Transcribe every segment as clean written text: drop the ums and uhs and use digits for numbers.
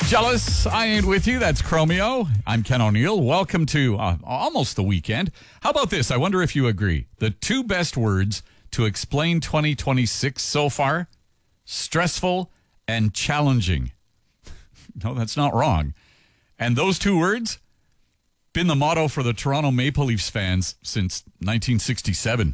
Jealous, I ain't with you. That's Chromeo. I'm Ken O'Neill. Welcome to almost the weekend. How about this? I wonder if you agree. The two best words to explain 2026 so far: stressful and challenging. No, that's not wrong. And those two words been the motto for the Toronto Maple Leafs fans since 1967.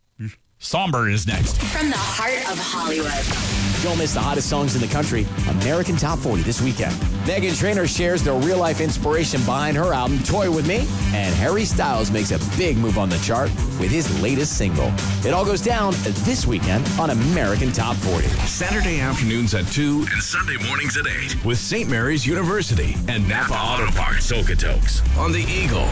Somber is next. From the heart of Hollywood. Don't miss the hottest songs in the country. American Top 40 this weekend. Meghan Trainor shares the real-life inspiration behind her album, Toy With Me. And Harry Styles makes a big move on the chart with his latest single. It all goes down this weekend on American Top 40. Saturday afternoons at 2 and Sunday mornings at 8 with St. Mary's University and Napa Auto Parts, Okotoks on the Eagle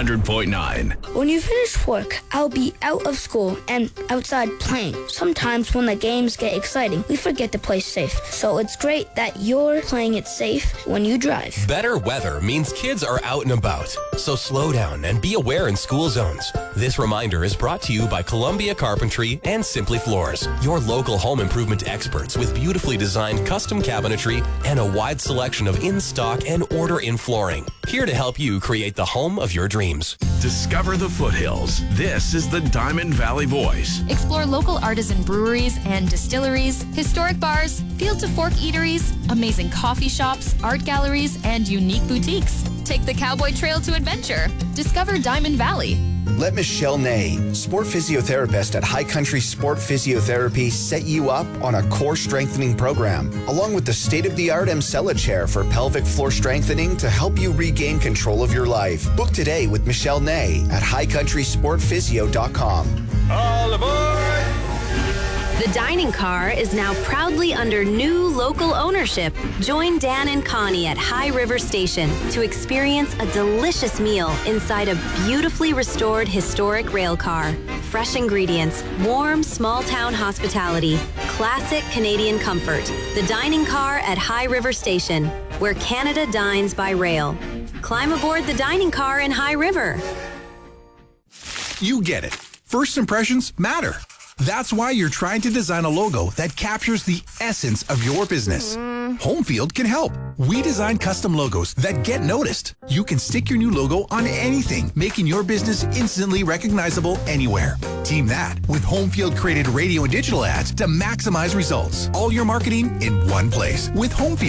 100.9. When you finish work, I'll be out of school and outside playing. Sometimes when the games get exciting, we forget to play safe. So it's great that you're playing it safe when you drive. Better weather means kids are out and about. So slow down and be aware in school zones. This reminder is brought to you by Columbia Carpentry and Simply Floors, your local home improvement experts with beautifully designed custom cabinetry and a wide selection of in-stock and order-in flooring. Here to help you create the home of your dreams. Discover the foothills. This is the Diamond Valley Voice. Explore local artisan breweries and distilleries, historic bars, field-to-fork eateries, amazing coffee shops, art galleries, and unique boutiques. Take the Cowboy Trail to adventure. Discover Diamond Valley. Let Michelle Ney, sport physiotherapist at High Country Sport Physiotherapy, set you up on a core strengthening program, along with the state-of-the-art Emsella chair for pelvic floor strengthening to help you regain control of your life. Book today with Michelle Ney at highcountrysportphysio.com. All aboard! The dining car is now proudly under new local ownership. Join Dan and Connie at High River Station to experience a delicious meal inside a beautifully restored historic rail car. Fresh ingredients, warm small-town hospitality, classic Canadian comfort. The dining car at High River Station, where Canada dines by rail. Climb aboard the dining car in High River. You get it. First impressions matter. That's why you're trying to design a logo that captures the essence of your business. Homefield can help. We design custom logos that get noticed. You can stick your new logo on anything, making your business instantly recognizable anywhere. Team that with Homefield created radio and digital ads to maximize results. All your marketing in one place with Homefield.